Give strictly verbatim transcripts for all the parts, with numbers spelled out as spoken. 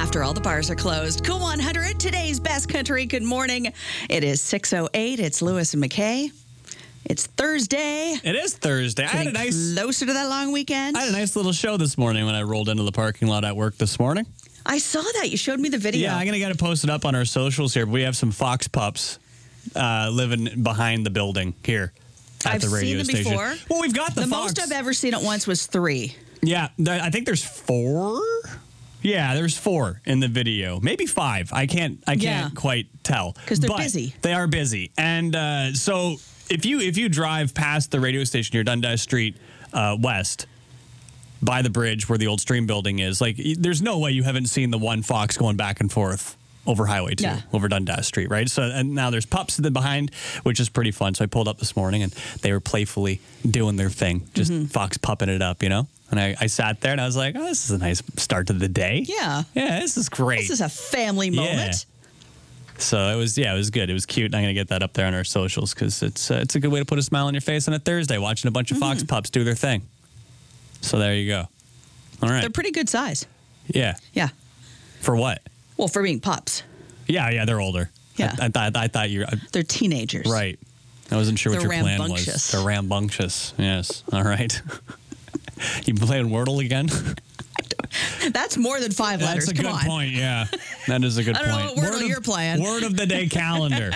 after all the bars are closed. Cool one hundred, today's best country. Good morning. It is six oh eight. It's Lewis and McKay. It's Thursday. It is Thursday. I had a nice closer to that long weekend. I had a nice little show this morning when I rolled into the parking lot at work this morning. I saw that. You showed me the video. Yeah, I'm going to get it posted up on our socials here. We have some fox pups uh, living behind the building here at I've the radio seen them station. before. Well, we've got the, the fox. most I've ever seen at once was three. Yeah, th- I think there's four. Yeah, there's four in the video, maybe five. I can't, I can't Yeah. quite tell because they're But busy. They are busy, and uh, so if you if you drive past the radio station here, Dundas Street uh, West, by the bridge where the old Stream building is, like, there's no way you haven't seen the one fox going back and forth over Highway two, Yeah. over Dundas Street, right? So, and now there's pups in the behind, which is pretty fun. So I pulled up this morning, and they were playfully doing their thing, just Mm-hmm. fox pupping it up, you know? And I, I sat there, and I was like, oh, this is a nice start to the day. Yeah. Yeah, this is great. This is a family moment. So it was, yeah, it was good. It was cute. And I'm going to get that up there on our socials because it's uh, it's a good way to put a smile on your face on a Thursday, watching a bunch of fox pups do their thing. So there you go. All right. They're pretty good size. Yeah. Yeah. For what? Well, for being pups. Yeah, yeah, they're older. Yeah. I, I thought I thought you were They're teenagers. right. I wasn't sure what They're your plan was. rambunctious. They're rambunctious. Yes. All right. You playing Wordle again? That's more than five letters. That's a Come good on. point. Yeah, that is a good I don't know point. what Wordle Word of- you're playing. Word of the day calendar.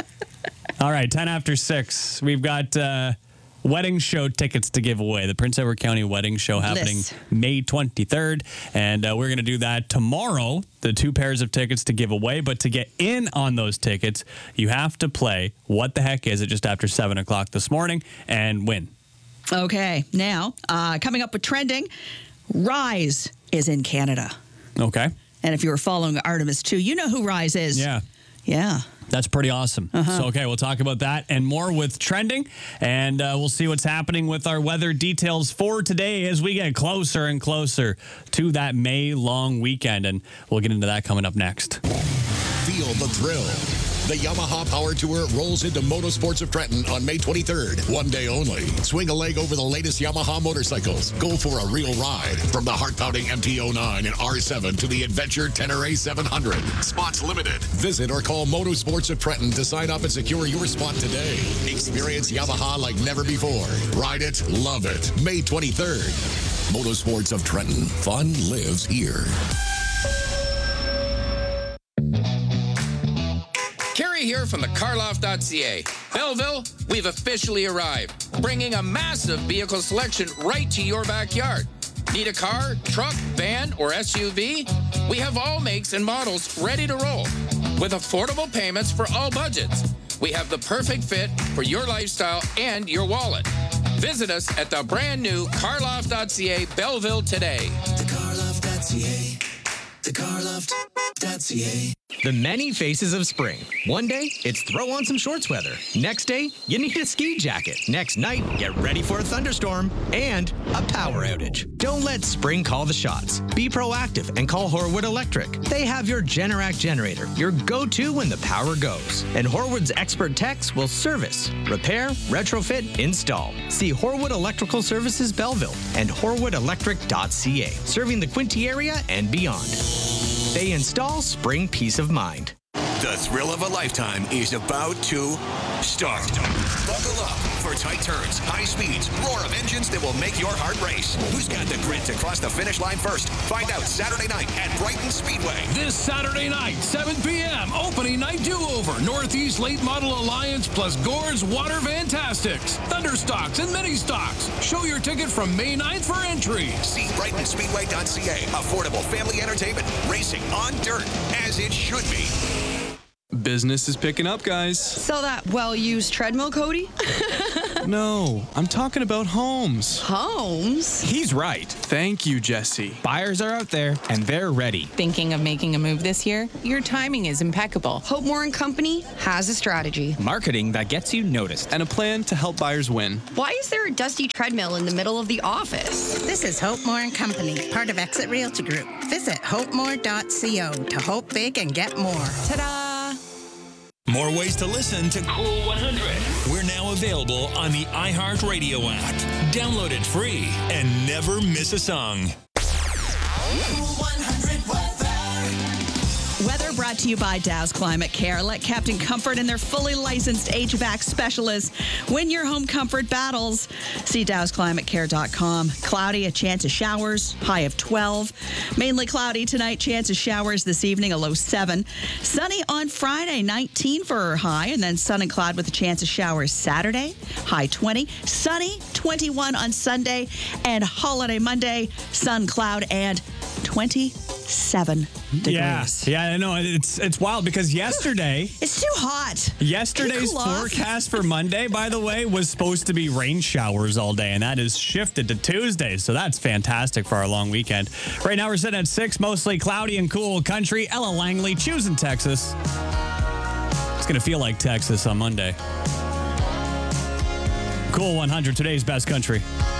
All right, ten after six. We've got uh, wedding show tickets to give away. The Prince Edward County Wedding Show happening Bliss. May twenty-third, and uh, we're going to do that tomorrow. The two pairs of tickets to give away, but to get in on those tickets, you have to play What the Heck Is It just after seven o'clock this morning and win. Okay. Now, uh, coming up with trending, Rise is in Canada. Okay. And if you were following Artemis two, you know who Rise is. Yeah. Yeah. That's pretty awesome. Uh-huh. So, okay, we'll talk about that and more with trending, and uh, we'll see what's happening with our weather details for today as we get closer and closer to that May long weekend, and we'll get into that coming up next. Feel the thrill. The Yamaha Power Tour rolls into Motorsports of Trenton on May twenty-third. One day only. Swing a leg over the latest Yamaha motorcycles. Go for a real ride. From the heart-pounding M T oh nine and R seven to the Adventure Tenere A seven hundred. Spots limited. Visit or call Motorsports of Trenton to sign up and secure your spot today. Experience Yamaha like never before. Ride it, love it. May twenty-third. Motorsports of Trenton. Fun lives here. Kerry here from the carloft dot c a. Belleville, we've officially arrived, bringing a massive vehicle selection right to your backyard. Need a car, truck, van, or S U V? We have all makes and models ready to roll with affordable payments for all budgets. We have the perfect fit for your lifestyle and your wallet. Visit us at the brand new carloft dot c a Belleville today. the carloft dot c a. the carloft dot c a. The many faces of spring. One day, it's throw on some shorts weather. Next day, you need a ski jacket. Next night, get ready for a thunderstorm and a power outage. Don't let spring call the shots. Be proactive and call Horwood Electric. They have your Generac generator, your go-to when the power goes. And Horwood's expert techs will service, repair, retrofit, install. See Horwood Electrical Services Belleville and horwood electric dot c a, serving the Quinte area and beyond. They install spring peace of mind. The thrill of a lifetime is about to start. Buckle up for tight turns, high speeds, roar of engines that will make your heart race. Who's got the grit to cross the finish line first? Find out Saturday night at Brighton Speedway. This Saturday night, seven p.m., opening night do-over. Northeast Late Model Alliance plus Gord's Water Fantastics, Thunderstocks, and Mini Stocks. Show your ticket from May ninth for entry. See brighton speedway dot c a. Affordable family entertainment. Racing on dirt, as it should be. Business is picking up, guys. So that well-used treadmill, Cody? No, I'm talking about homes. Homes? He's right. Thank you, Jesse. Buyers are out there and they're ready. Thinking of making a move this year? Your timing is impeccable. Hope Moore and Company has a strategy. Marketing that gets you noticed. And a plan to help buyers win. Why is there a dusty treadmill in the middle of the office? This is Hope Moore and Company, part of Exit Realty Group. Visit hope more dot co to hope big and get more. Ta-da! More ways to listen to Cool one hundred. We're now available on the iHeartRadio app. Download it free and never miss a song. Cool one hundred weather. brought to you by Dow's Climate Care. Let Captain Comfort and their fully licensed H V A C specialists win your home comfort battles. See Dows Climate Care dot com. Cloudy, a chance of showers, high of twelve. Mainly cloudy tonight, chance of showers this evening, a low seven. Sunny on Friday, nineteen for high, and then sun and cloud with a chance of showers Saturday, high twenty. Sunny, twenty-one on Sunday, and holiday Monday, sun, cloud, and twenty-seven degrees. Yeah, yeah, I know. It's it's wild because yesterday... It's too hot. Yesterday's cool forecast for Monday, by the way, was supposed to be rain showers all day, and that is shifted to Tuesday, so that's fantastic for our long weekend. Right now we're sitting at six, mostly cloudy and cool country. Ella Langley choosing Texas. It's going to feel like Texas on Monday. Cool one hundred, today's best country.